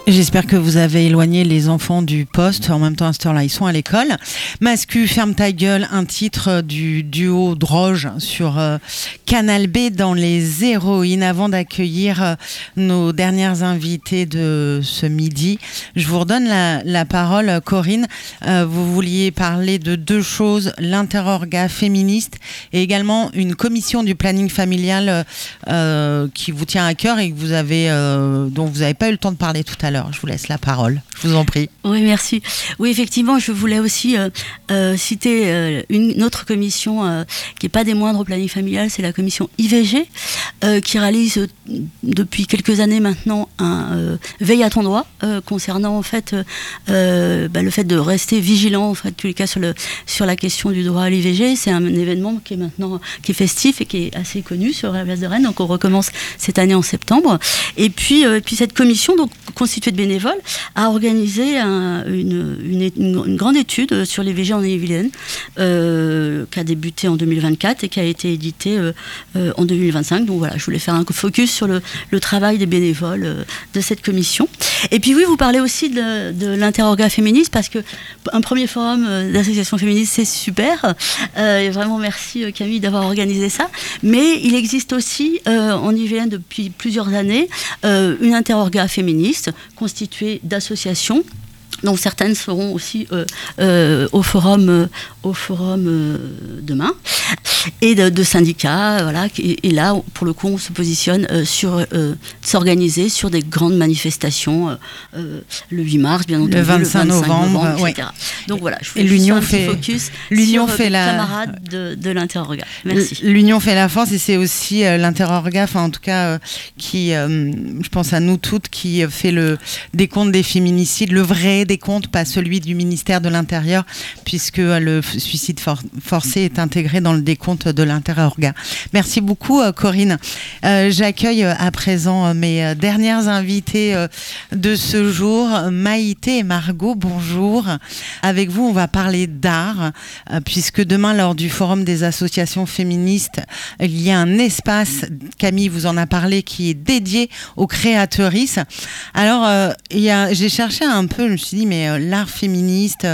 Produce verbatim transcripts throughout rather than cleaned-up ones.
J'espère que vous avez éloigné les enfants du poste. En même temps, à cette heure-là, ils sont à l'école. Mascu, ferme ta gueule, un titre du duo Droge sur euh, Canal B dans Les Héroïnes. Avant d'accueillir euh, nos dernières invitées de ce midi, je vous redonne la, la parole, Corinne. Euh, vous vouliez parler de deux choses, l'interorga féministe et également une commission du planning familial euh, qui vous tient à cœur et que vous avez, euh, dont vous n'avez pas eu le temps de parler tout à l'heure. Alors, je vous laisse la parole. Je vous en prie. Oui, merci. Oui, effectivement, je voulais aussi euh, euh, citer euh, une autre commission euh, qui n'est pas des moindres au planning familial, c'est la commission I V G, euh, qui réalise euh, depuis quelques années maintenant un euh, veille à ton droit euh, concernant en fait euh, bah, le fait de rester vigilant en fait, en tous les cas sur le sur la question du droit à l'I V G. C'est un événement qui est maintenant qui est festif et qui est assez connu sur la place de Rennes. Donc on recommence cette année en septembre. Et puis euh, puis cette commission donc constituée de bénévoles a organisé un, une, une, une, une grande étude sur l'I V G en Ille-et-Vilaine euh, qui a débuté en deux mille vingt-quatre et qui a été éditée euh, euh, en deux mille vingt-cinq. Donc voilà, je voulais faire un focus sur le, le travail des bénévoles euh, de cette commission. Et puis oui, vous parlez aussi de, de l'interorga féministe parce que un premier forum euh, d'associations féministes, c'est super. Euh, et vraiment merci Camille d'avoir organisé ça. Mais il existe aussi euh, en Ille-et-Vilaine depuis plusieurs années euh, une interorga féministe constituée d'associations, dont certaines seront aussi euh, euh, au forum, euh, au forum euh, demain, et de, de syndicats, voilà. Et, et là, pour le coup, on se positionne euh, sur euh, s'organiser sur des grandes manifestations euh, euh, le huit mars, bien entendu, le vingt-cinq novembre, et cetera. Ouais. Donc voilà, je voulais juste faire un fait, petit focus l'union sur fait les la... camarades de, de l'interorga. Merci. L'union fait la force et c'est aussi euh, l'interorga, enfin en tout cas, euh, qui, euh, je pense à nous toutes, qui fait le décompte des féminicides, le vrai décompte, pas celui du ministère de l'Intérieur, puisque euh, le suicide for- forcé est intégré dans le décompte de l'interorga. Merci beaucoup euh, Corinne. Euh, j'accueille euh, à présent euh, mes euh, dernières invitées euh, de ce jour, Maïté et Margot, bonjour. Avec vous, on va parler d'art, euh, puisque demain, lors du Forum des associations féministes, il y a un espace, Camille vous en a parlé, qui est dédié aux créatrices. Alors, euh, il y a, j'ai cherché un peu, je me suis dit, mais euh, l'art féministe,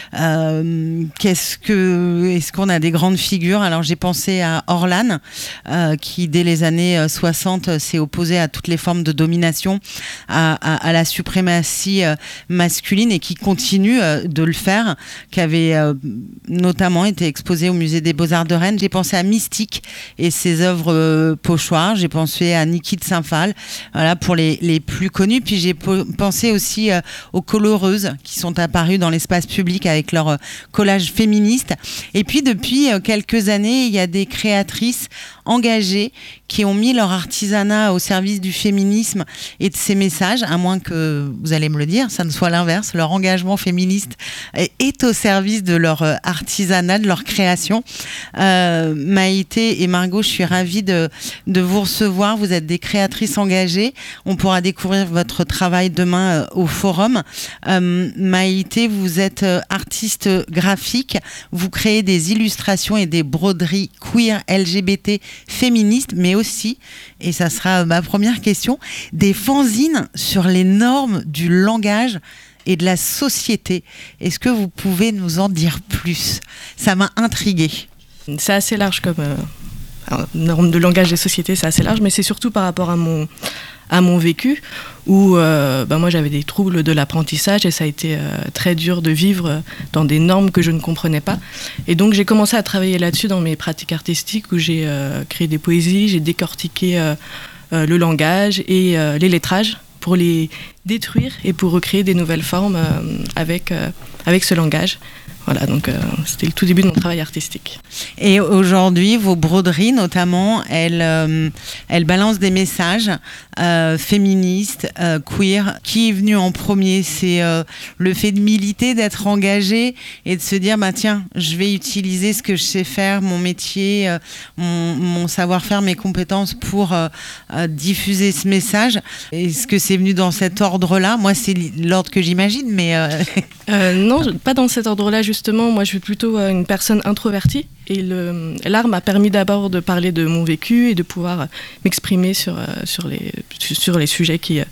euh, qu'est-ce que, est-ce qu'on a des grandes figures? Alors, j'ai pensé à Orlan, euh, qui dès les années soixante s'est opposé à toutes les formes de domination, à, à, à la suprématie euh, masculine et qui continue euh, de le faire, qui avait euh, notamment été exposé au musée des Beaux-Arts de Rennes. J'ai pensé à Mystique et ses œuvres euh, pochoirs. J'ai pensé à Niki de Saint-Phal, voilà, pour les, les plus connus. Puis j'ai po- pensé aussi euh, aux coloreuses qui sont apparues dans l'espace public avec leur euh, collage féministe. Et puis depuis euh, quelques années, il y a des créatrices engagées qui ont mis leur artisanat au service du féminisme et de ces messages, à moins que, vous allez me le dire, ça ne soit l'inverse, leur engagement féministe est au service de leur artisanat, de leur création. Euh, Maïté et Margot, je suis ravie de, de vous recevoir. Vous êtes des créatrices engagées. On pourra découvrir votre travail demain euh, au forum. Euh, Maïté, vous êtes euh, artiste graphique. Vous créez des illustrations et des broderies queer, L G B T, féministes, mais aussi, et ça sera ma première question, des fanzines sur les normes du langage et de la société. Est-ce que vous pouvez nous en dire plus? Ça m'a intriguée. C'est assez large comme euh, norme de langage des sociétés, c'est assez large, mais c'est surtout par rapport à mon, à mon vécu, où euh, bah moi j'avais des troubles de l'apprentissage et ça a été euh, très dur de vivre dans des normes que je ne comprenais pas. Et donc j'ai commencé à travailler là-dessus dans mes pratiques artistiques, où j'ai euh, créé des poésies, j'ai décortiqué euh, euh, le langage et euh, les lettrages pour les détruire et pour recréer des nouvelles formes euh, avec, euh, avec ce langage. Voilà, donc euh, c'était le tout début de mon travail artistique. Et aujourd'hui, vos broderies, notamment, elles, euh, elles balancent des messages euh, féministes, euh, queer. Qui est venu en premier? C'est euh, le fait de militer, d'être engagé et de se dire, bah tiens, je vais utiliser ce que je sais faire, mon métier, euh, mon, mon savoir-faire, mes compétences pour euh, euh, diffuser ce message. Est-ce que c'est venu dans cet ordre-là? Moi, c'est l'ordre que j'imagine, mais... Euh... Euh, non, pas dans cet ordre-là, justement. Moi, je suis plutôt euh, une personne introvertie. Et le, l'art m'a permis d'abord de parler de mon vécu et de pouvoir m'exprimer sur, euh, sur, les, sur les sujets qui, euh,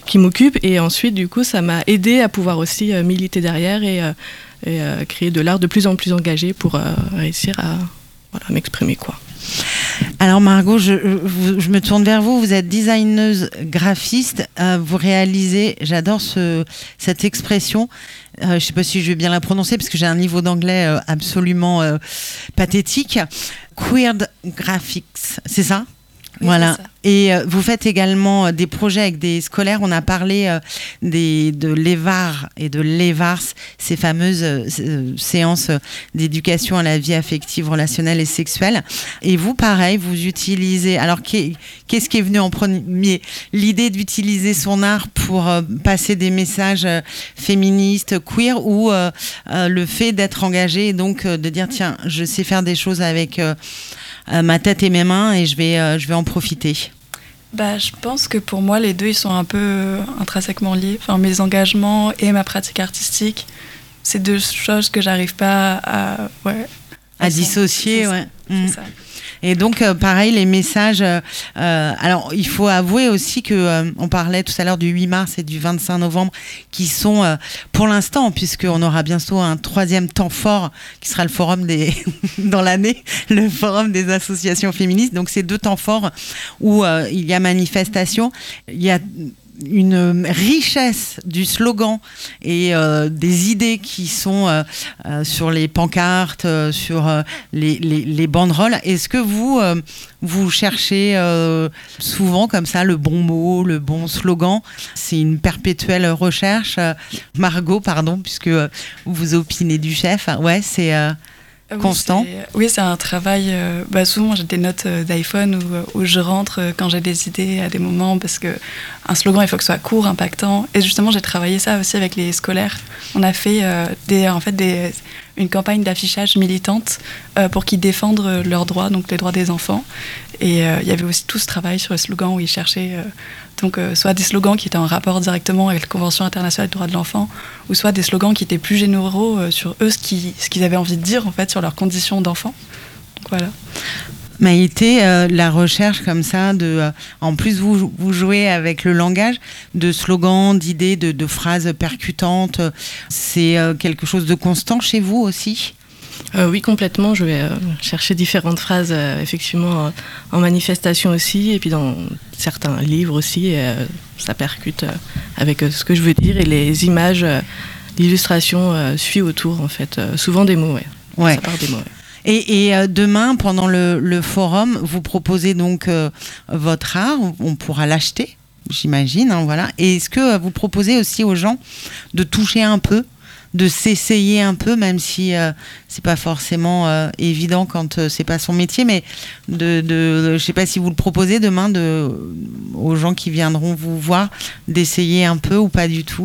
qui m'occupe. Et ensuite, du coup, ça m'a aidé à pouvoir aussi euh, militer derrière et, euh, et euh, créer de l'art de plus en plus engagé pour euh, réussir à voilà, m'exprimer, quoi. Alors Margot, je, je, je me tourne vers vous. Vous êtes designeuse graphiste. Euh, vous réalisez, j'adore ce, cette expression. Euh, je ne sais pas si je vais bien la prononcer parce que j'ai un niveau d'anglais euh, absolument euh, pathétique. Queer graphics, c'est ça ? Oui, voilà. c'est ça. Et euh, vous faites également euh, des projets avec des scolaires. On a parlé euh, des, de l'E V A R et de l'E V A R S, ces fameuses euh, séances d'éducation à la vie affective, relationnelle et sexuelle. Et vous, pareil, vous utilisez... Alors, qu'est-ce qui est venu en premier ? L'idée d'utiliser son art pour euh, passer des messages euh, féministes, queer, ou euh, euh, le fait d'être engagé et donc euh, de dire, tiens, je sais faire des choses avec... Euh, Euh, ma tête et mes mains et je vais, euh, je vais en profiter. Bah, je pense que pour moi, les deux, ils sont un peu intrinsèquement liés. Enfin, mes engagements et ma pratique artistique, c'est deux choses que j'arrive pas à... Ouais, à dissocier, ouais. C'est mmh. ça. Et donc, euh, pareil, les messages... Euh, alors, il faut avouer aussi que euh, on parlait tout à l'heure du huit mars et du vingt-cinq novembre, qui sont, euh, pour l'instant, puisqu'on aura bientôt un troisième temps fort, qui sera le forum des... dans l'année, le forum des associations féministes. Donc, c'est deux temps forts où euh, il y a manifestation. Il y a... une richesse du slogan et euh, des idées qui sont euh, euh, sur les pancartes, euh, sur euh, les, les, les banderoles. Est-ce que vous, euh, vous cherchez euh, souvent comme ça le bon mot, le bon slogan ? C'est une perpétuelle recherche. Euh, Margot, pardon, puisque euh, vous opinez du chef. Ouais, c'est... Euh, constant. Oui, c'est, oui, c'est un travail. Euh, bah souvent, j'ai des notes euh, d'iPhone où, où je rentre euh, quand j'ai des idées à des moments parce que un slogan, il faut que ce soit court, impactant. Et justement, j'ai travaillé ça aussi avec les scolaires. On a fait euh, des, en fait des, une campagne d'affichage militante euh, pour qu'ils défendent leurs droits, donc les droits des enfants. Et euh, il y avait aussi tout ce travail sur les slogans où ils cherchaient euh, donc euh, soit des slogans qui étaient en rapport directement avec la Convention internationale des droits de l'enfant, ou soit des slogans qui étaient plus généraux euh, sur eux, ce qu'ils, ce qu'ils avaient envie de dire en fait sur leurs conditions d'enfant. Donc, voilà. Maïté, euh, la recherche comme ça, de, euh, en plus vous, vous jouez avec le langage, de slogans, d'idées, de, de phrases percutantes, c'est euh, quelque chose de constant chez vous aussi ? Euh, oui, complètement. Je vais euh, chercher différentes phrases, euh, effectivement, euh, en manifestation aussi, et puis dans certains livres aussi. Et, euh, ça percute euh, avec euh, ce que je veux dire, et les images, euh, l'illustration euh, suit autour, en fait. Euh, souvent des mots, ouais. Ouais. Ça part des mots, ouais. Et, et euh, demain, pendant le, le forum, vous proposez donc euh, votre art, on pourra l'acheter, j'imagine, hein, voilà. Et est-ce que euh, vous proposez aussi aux gens de toucher un peu, de s'essayer un peu, même si euh, c'est pas forcément euh, évident quand euh, c'est pas son métier, mais de, de, je sais pas si vous le proposez demain de, aux gens qui viendront vous voir, d'essayer un peu ou pas du tout,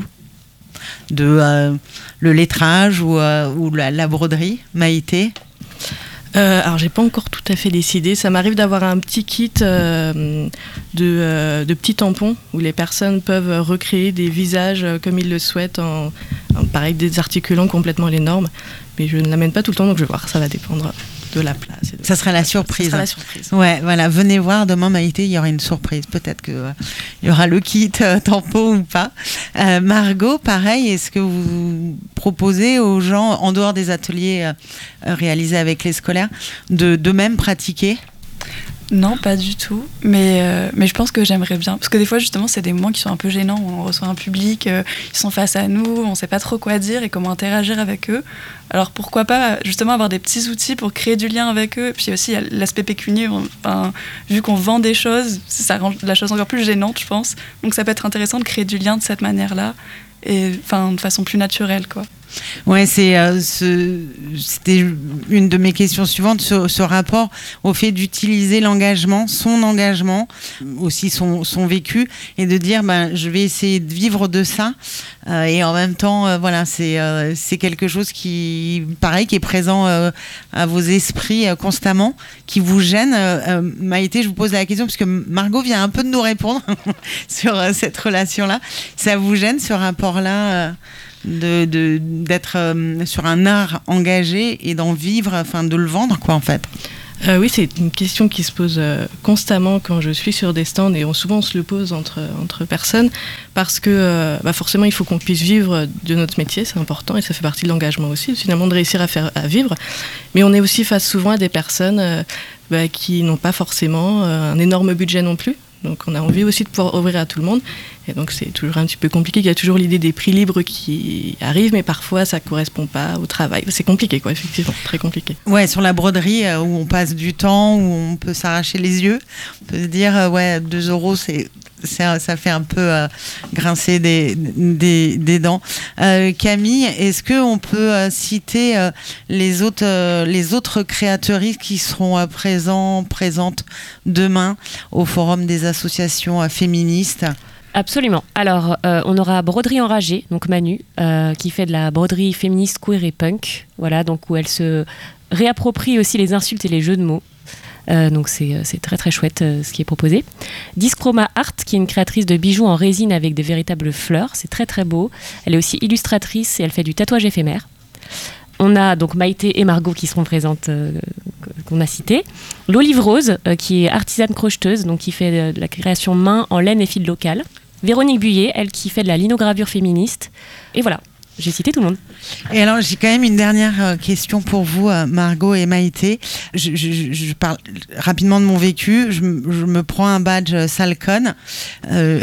de euh, le lettrage ou, euh, ou la, la broderie, Maïté. Euh, alors, j'ai pas encore tout à fait décidé. Ça m'arrive d'avoir un petit kit euh, de, euh, de petits tampons où les personnes peuvent recréer des visages euh, comme ils le souhaitent, en, en pareil, désarticulant complètement les normes. Mais je ne l'amène pas tout le temps, donc je vais voir. Ça va dépendre de la place. Et de ça sera la surprise. Ça sera la surprise. Ouais, voilà. Venez voir demain, Maïté, il y aura une surprise. Peut-être que euh, il y aura le kit euh, tampon ou pas. Euh, Margot, pareil. Est-ce que vous proposez aux gens, en dehors des ateliers euh, réalisés avec les scolaires, de de même pratiquer ? Non, pas du tout. Mais, euh, mais je pense que j'aimerais bien. Parce que des fois, justement, c'est des moments qui sont un peu gênants. Où on reçoit un public, euh, ils sont face à nous, on ne sait pas trop quoi dire et comment interagir avec eux. Alors pourquoi pas, justement, avoir des petits outils pour créer du lien avec eux. Et puis aussi, il y a l'aspect pécunier. Enfin, vu qu'on vend des choses, ça rend la chose encore plus gênante, je pense. Donc ça peut être intéressant de créer du lien de cette manière-là. Et enfin, de façon plus naturelle, quoi. Ouais, c'est euh, ce, c'était une de mes questions suivantes, ce, ce rapport au fait d'utiliser l'engagement, son engagement, aussi son, son vécu, et de dire ben je vais essayer de vivre de ça, euh, et en même temps euh, voilà c'est euh, c'est quelque chose qui pareil qui est présent euh, à vos esprits euh, constamment, qui vous gêne. Euh, Maïté, je vous pose la question parce que Margot vient un peu de nous répondre sur euh, cette relation-là. Ça vous gêne ce rapport-là? euh, De, de, d'être euh, sur un art engagé et d'en vivre, enfin de le vendre, quoi, en fait. Euh, oui, c'est une question qui se pose euh, constamment quand je suis sur des stands, et on, souvent on se le pose entre, entre personnes, parce que euh, bah forcément il faut qu'on puisse vivre de notre métier, c'est important, et ça fait partie de l'engagement aussi, finalement de réussir à, faire, à vivre. Mais on est aussi face souvent à des personnes euh, bah, qui n'ont pas forcément euh, un énorme budget non plus. Donc on a envie aussi de pouvoir ouvrir à tout le monde. Et donc c'est toujours un petit peu compliqué. Il y a toujours l'idée des prix libres qui arrive, mais parfois ça ne correspond pas au travail. C'est compliqué, quoi, effectivement, très compliqué. Ouais, sur la broderie, euh, où on passe du temps, où on peut s'arracher les yeux, on peut se dire, euh, ouais, deux euros, c'est... Ça, ça fait un peu euh, grincer des, des, des dents. Euh, Camille, est-ce qu'on peut euh, citer euh, les, autres, euh, les autres créatrices qui seront euh, présents, présentes demain au Forum des associations euh, féministes ? Absolument. Alors, euh, on aura Broderie Enragée, donc Manu, euh, qui fait de la broderie féministe, queer et punk. Voilà, donc où elle se réapproprie aussi les insultes et les jeux de mots. Euh, donc c'est, c'est très très chouette euh, ce qui est proposé. Dischroma Art, qui est une créatrice de bijoux en résine avec des véritables fleurs, c'est très très beau. Elle est aussi illustratrice et elle fait du tatouage éphémère. On a donc Maïté et Margot qui seront présentes, euh, qu'on a citées. L'Olive Rose, euh, qui est artisane crocheteuse, donc qui fait de la création main en laine et fil local. Véronique Buyer, elle qui fait de la linogravure féministe. Et voilà. J'ai cité tout le monde. Et alors, j'ai quand même une dernière question pour vous, Margot et Maïté. Je, je, je parle rapidement de mon vécu. Je, je me prends un badge Salcon. Euh,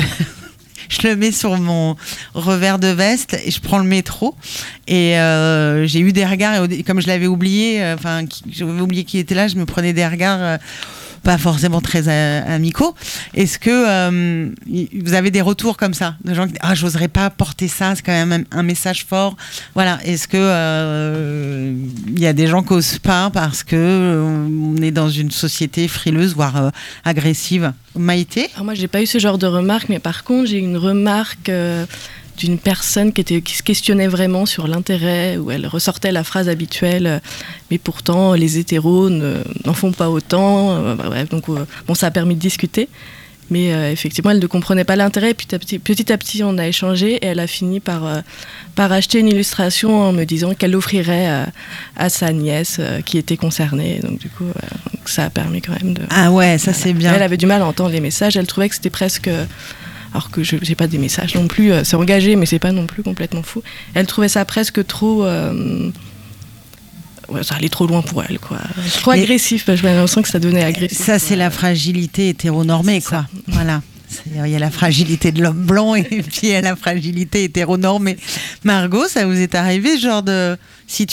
je le mets sur mon revers de veste et je prends le métro. Et euh, j'ai eu des regards, et comme je l'avais oublié, enfin, euh, j'avais oublié qui était là, je me prenais des regards... Euh, pas forcément très amicaux. Est-ce que euh, vous avez des retours comme ça, de gens qui disent ah, j'oserais pas porter ça, c'est quand même un, un message fort. Voilà. Est-ce que il euh, y a des gens qui osent pas parce que euh, on est dans une société frileuse, voire euh, agressive? Maïté? Alors moi, j'ai pas eu ce genre de remarque, mais par contre, j'ai eu une remarque. Euh... d'une personne qui, était, qui se questionnait vraiment sur l'intérêt, où elle ressortait la phrase habituelle euh, « mais pourtant les hétéros ne, n'en font pas autant euh, ». Bref, donc euh, bon, ça a permis de discuter, mais euh, effectivement elle ne comprenait pas l'intérêt. Puis petit, petit à petit on a échangé et elle a fini par, euh, par acheter une illustration en me disant qu'elle l'offrirait à, à sa nièce euh, qui était concernée. Donc du coup euh, donc, ça a permis quand même de... Ah ouais, ça voilà. C'est bien. Elle avait du mal à entendre les messages, elle trouvait que c'était presque... alors que je n'ai pas des messages non plus, euh, c'est engagé, mais c'est pas non plus complètement fou. Elle trouvait ça presque trop... Euh, ouais, ça allait trop loin pour elle, quoi. Trop mais agressif, bah, j'ai l'impression que ça donnait agressif. Ça, c'est la fragilité hétéronormée, c'est quoi. Ça. Voilà. Il y a la fragilité de l'homme blanc et puis il y a la fragilité hétéronormée. Margot, ça vous est arrivé, ce genre de situation ?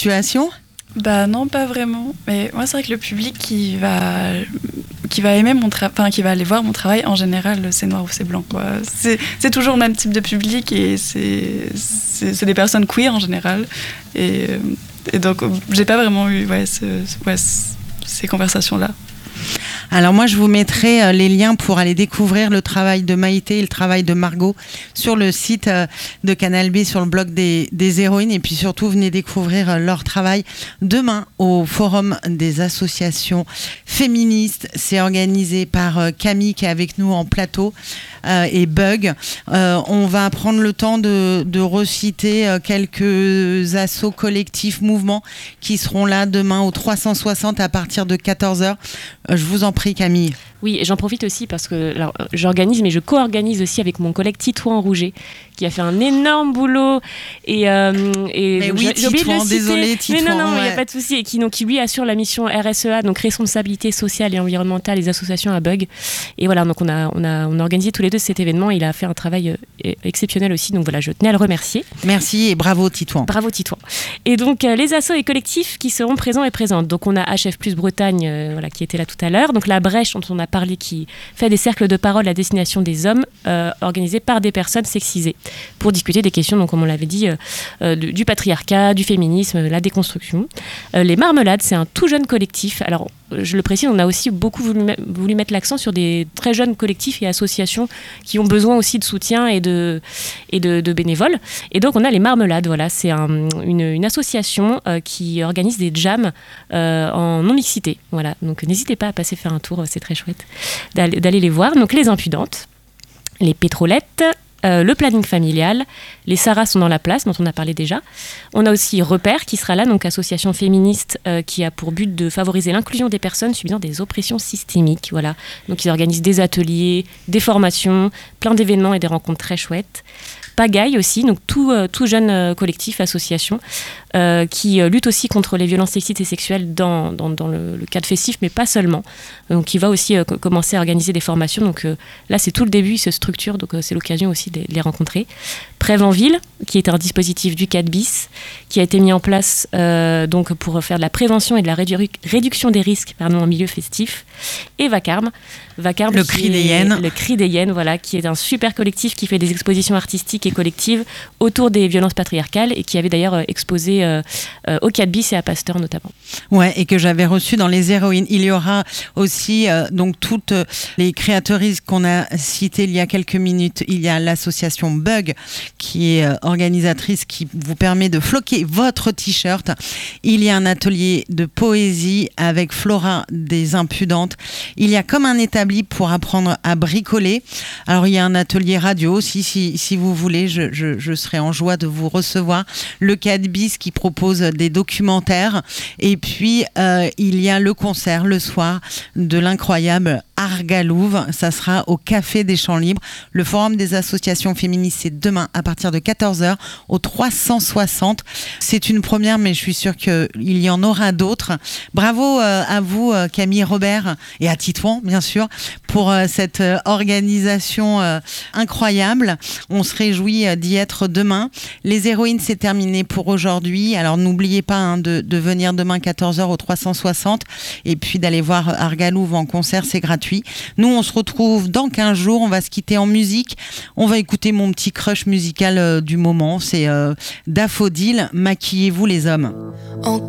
Bah non, pas vraiment. Mais moi, c'est vrai que le public qui va, qui va aimer mon travail, enfin qui va aller voir mon travail, en général, c'est noir ou c'est blanc, quoi. C'est, c'est toujours le même type de public et c'est, c'est, c'est des personnes queer en général. Et, et donc, j'ai pas vraiment eu ouais, ce, ouais, ces conversations-là. Alors moi, je vous mettrai euh, les liens pour aller découvrir le travail de Maïté et le travail de Margot sur le site euh, de Canal B, sur le blog des, des héroïnes. Et puis surtout, venez découvrir euh, leur travail demain au Forum des associations féministes. C'est organisé par euh, Camille qui est avec nous en plateau euh, et Bug. Euh, on va prendre le temps de, de reciter euh, quelques assos collectifs, mouvements qui seront là demain au trois cent soixante à partir de quatorze heures. Euh, je vous en prie, Camille. Oui, et j'en profite aussi parce que alors, j'organise, mais je co-organise aussi avec mon collègue Titouan Rouget, qui a fait un énorme boulot. Et, euh, et mais donc, oui, j'ai, j'ai oublié de le citer. Désolé, Titouan. Mais non, non, il ouais. n'y a pas de souci. Et qui, donc, qui lui assure la mission R S E A, donc responsabilité sociale et environnementale des associations à Bug. Et voilà, donc on a, on a, on a organisé tous les deux cet événement. Il a fait un travail euh, exceptionnel aussi. Donc voilà, je tenais à le remercier. Merci et bravo, Titouan. Bravo, Titouan. Et donc, euh, les assos et collectifs qui seront présents et présentes. Donc, on a H F plus Bretagne, euh, voilà, qui était là tout à l'heure. Donc, la Brèche, dont on a parlé, qui fait des cercles de parole à destination des hommes euh, organisés par des personnes sexisées pour discuter des questions, donc, comme on l'avait dit, euh, euh, du, du patriarcat, du féminisme, la déconstruction. Euh, les Marmelades, c'est un tout jeune collectif. Alors, je le précise, on a aussi beaucoup voulu, voulu mettre l'accent sur des très jeunes collectifs et associations qui ont besoin aussi de soutien et de, et de, de bénévoles. Et donc, on a les Marmelades. Voilà, c'est un, une, une association euh, qui organise des jams euh, en non-mixité. Voilà, donc n'hésitez pas à passer faire un tour, c'est très chouette d'aller, d'aller les voir. Donc, les Impudentes, les Pétrolettes, euh, le planning familial, les Sarah sont dans la place, dont on a parlé déjà. On a aussi Repère qui sera là, donc association féministe euh, qui a pour but de favoriser l'inclusion des personnes subissant des oppressions systémiques. Voilà. Donc ils organisent des ateliers, des formations, plein d'événements et des rencontres très chouettes. Pagaille aussi, donc tout, euh, tout jeune euh, collectif, association, euh, qui euh, lutte aussi contre les violences sexistes et sexuelles dans, dans, dans le, le cadre festif, mais pas seulement. Donc il va aussi euh, commencer à organiser des formations. Donc euh, là, c'est tout le début, il se structure, donc euh, c'est l'occasion aussi de, de les rencontrer. Prève en ville, qui est un dispositif du quatre bis, qui a été mis en place euh, donc pour faire de la prévention et de la rédu- réduction des risques pardon, en milieu festif. Et Vacarme, Vacarme le cri des hyènes. Le cri des hyènes, voilà, qui est un super collectif qui fait des expositions artistiques et collectives autour des violences patriarcales et qui avait d'ailleurs euh, exposé euh, euh, au quatre bis et à Pasteur notamment. Ouais, et que j'avais reçu dans les héroïnes. Il y aura aussi euh, donc toutes les créatrices qu'on a citées il y a quelques minutes. Il y a l'association Bug qui est euh, organisatrice, qui vous permet de floquer votre t-shirt. Il y a un atelier de poésie avec Flora des Impudentes. Il y a comme un établi pour apprendre à bricoler. Alors il y a un atelier radio aussi, si, si vous voulez, je, je, je serai en joie de vous recevoir. Le quatre bis qui propose des documentaires. Et puis euh, il y a le concert le soir de l'incroyable Argalouve. Ça sera au Café des Champs Libres. Le forum des associations féministes, c'est demain à partir de quatorze heures au trois cent soixante. C'est une première, mais je suis sûre qu'il y en aura d'autres. Bravo euh, à vous, euh, Camille Robert, et à Titouan, bien sûr, pour euh, cette euh, organisation euh, incroyable. On se réjouit euh, d'y être demain. Les héroïnes, c'est terminé pour aujourd'hui. Alors n'oubliez pas hein, de, de venir demain quatorze heures au trois cent soixante et puis d'aller voir Argalouve en concert, c'est gratuit. Nous, on se retrouve dans quinze jours. On va se quitter en musique. On va écouter mon petit crush musical euh, du moment. C'est euh, Daffodil, Maquillez-vous les hommes. Encore